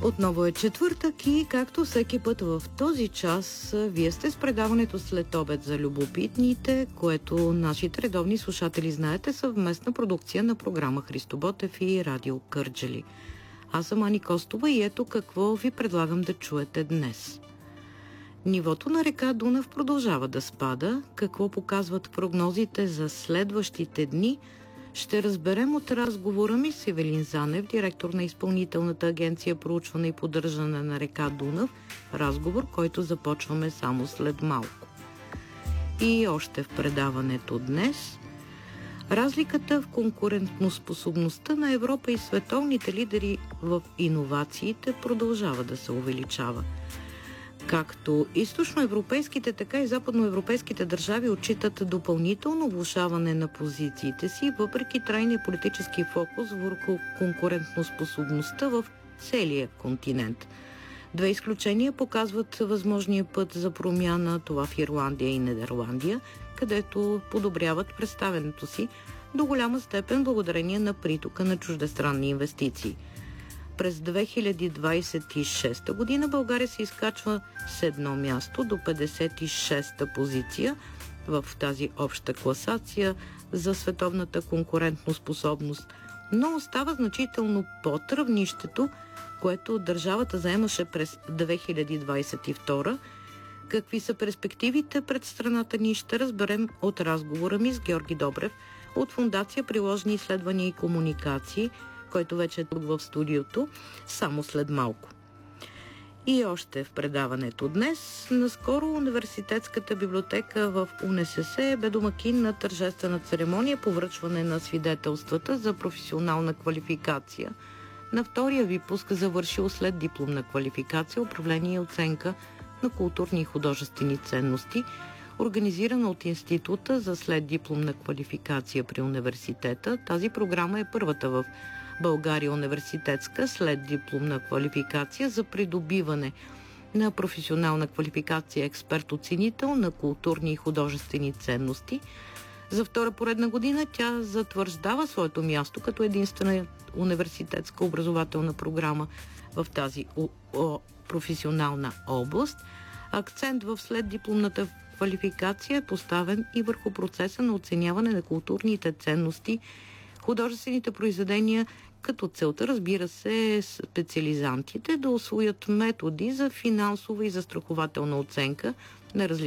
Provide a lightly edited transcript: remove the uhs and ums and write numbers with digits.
Отново е четвъртък и както всеки път в този час, вие сте с предаването След обед за любопитните, което нашите редовни слушатели знаете, съвместна продукция на програма Христо Ботев и Радио Кърджали. Аз съм Ани Костова и ето какво ви предлагам да чуете днес. Нивото на река Дунав продължава да спада. Какво показват прогнозите за следващите дни, ще разберем от разговора ми с Ивелин Занев, директор на Изпълнителната агенция проучване и поддържане на река Дунав. Разговор, който започваме само след малко. И още в предаването днес. Разликата в конкурентноспособността на Европа и световните лидери в иновациите продължава да се увеличава. Както източноевропейските, така и западноевропейските държави отчитат допълнително влошаване на позициите си, въпреки трайния политически фокус върху конкурентноспособността в целия континент. Две изключения показват възможния път за промяна, това в Ирландия и Нидерландия, където подобряват представянето си до голяма степен благодарение на притока на чуждестранни инвестиции. През 2026 година България се изкачва с едно място до 56-та позиция в тази обща класация за световната конкурентноспособност, но остава значително под равнището, което държавата заемаше през 2022. Какви са перспективите пред страната ни, ще разберем от разговора ми с Георги Добрев от Фондация Приложни изследвания и комуникации, който вече е тук в студиото, само след малко. И още в предаването днес. Наскоро Университетската библиотека в УНСС бе домакин на тържествена церемония по връчване на свидетелствата за професионална квалификация на втория випуск, завършил след дипломна квалификация, управление и оценка на културни и художествени ценности, организирана от Института за следдипломна квалификация при университета. Тази програма е първата в България университетска следдипломна квалификация за придобиване на професионална квалификация експерт-оценител на културни и художествени ценности. За втора поредна година тя затвърждава своето място като единствена университетска образователна програма в тази професионална област. Акцент в следдипломната квалификация е поставен и върху процеса на оценяване на културните ценности, художествените произведения, като целта, разбира се, специализантите да усвоят методи за финансова и застрахователна оценка на различни